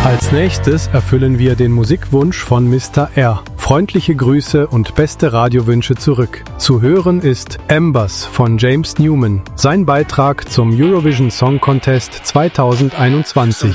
Als nächstes erfüllen wir den Musikwunsch von Mr. R. Freundliche Grüße und beste Radiowünsche zurück. Zu hören ist Embers von James Newman. Sein Beitrag zum Eurovision Song Contest 2021.